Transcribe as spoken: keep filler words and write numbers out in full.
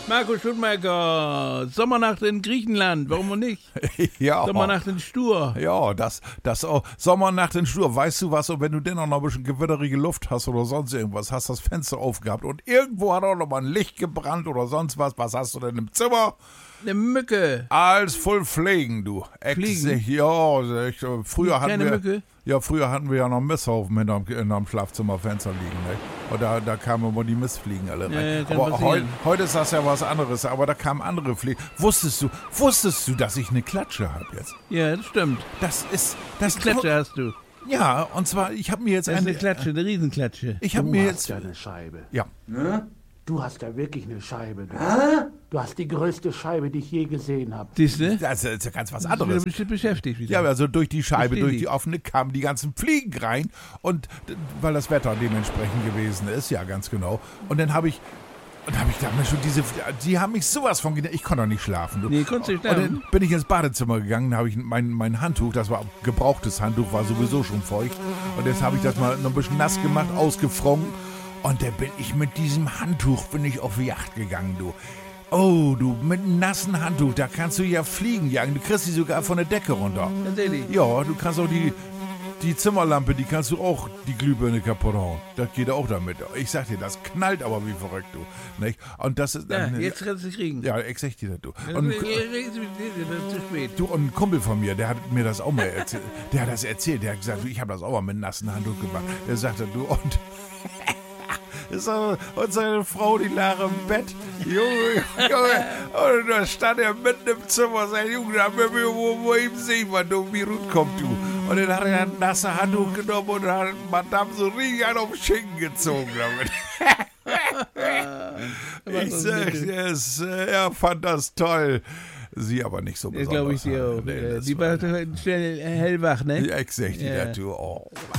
Marco Schumacher, Sommernacht in Griechenland, warum nicht? Ja. Sommernacht in Stur. Ja, das, das auch. Sommernacht in Stur. Weißt du was? Und wenn du denn auch noch ein bisschen gewitterige Luft hast oder sonst irgendwas, hast das Fenster aufgehabt und irgendwo hat auch noch mal ein Licht gebrannt oder sonst was. Was hast du denn im Zimmer? Eine Mücke. Alles voll Fliegen, du. Ex Fliegen? Ja, ich, früher hatten Keine wir. Mücke? Ja, früher hatten wir ja noch Misthaufen hinterm, hinterm Schlafzimmerfenster liegen, ne? Und da, da kamen immer die Mistfliegen alle rein. Ja, ja, kann aber heu, passieren. heute ist das ja was anderes, aber da kamen andere Fliegen. Wusstest du, wusstest du, dass ich eine Klatsche habe jetzt? Ja, das stimmt. Das ist, das Klatsche hast du. Ja, und zwar, ich habe mir jetzt Das ist eine, eine Klatsche, eine Riesenklatsche. ich habe Du mir hast jetzt, ja eine Scheibe. ja, Ne? Du hast ja wirklich eine Scheibe. Du, du hast die größte Scheibe, die ich je gesehen habe. Siehst du? das ist ja ganz was Du anderes. bist bestimmt beschäftigt. Wieder. Ja, also durch die Scheibe, Versteh durch die. die offene kamen die ganzen Fliegen rein und d- weil das Wetter dementsprechend gewesen ist, ja ganz genau. Und dann habe ich, und habe ich da mir schon diese, die haben mich sowas von, gene- ich konnte doch nicht schlafen. Du. Nee, konntest du nicht Und schlafen? dann bin ich ins Badezimmer gegangen, da habe ich mein, mein Handtuch, das war gebrauchtes Handtuch, war sowieso schon feucht. Und jetzt habe ich das mal noch ein bisschen nass gemacht, ausgefroren. Und dann bin ich mit diesem Handtuch, bin ich auf die Yacht gegangen, du. Oh, du, mit einem nassen Handtuch, da kannst du ja Fliegen jagen. Du kriegst die sogar von der Decke runter. Tatsächlich. Ja, du kannst auch die, die Zimmerlampe, die kannst du auch die Glühbirne kaputt hauen. Das geht auch damit. Ich sag dir, das knallt aber wie verrückt, du. Nicht? Und das ist Ja, dann. jetzt kannst du es kriegen. Ja, ich sag dir das, du. Und, Und, das ist zu spät. du, und ein Kumpel von mir, der hat mir das auch mal erzählt. Der hat das erzählt. Der hat gesagt, du, ich habe das auch mal mit einem nassen Handtuch gemacht. Der sagte, du, und. Ist auch, und seine Frau, die lag im Bett. Junge, Junge. Und da stand er mitten im Zimmer. Sein Junge, da wir wo, wo ihm sehen, wann du wie gut kommt, du. Und dann hat er ein nasses Handtuch genommen und hat Madame so richtig einen auf den Schinken gezogen damit. Ich sag dir, es, äh, er fand das toll. Sie aber nicht so Das besonders. glaube ich dir auch. Nee, Ja, das die war- war schnell hellwach, ne? Ja, ich sag dir Ja. das, du. Oh.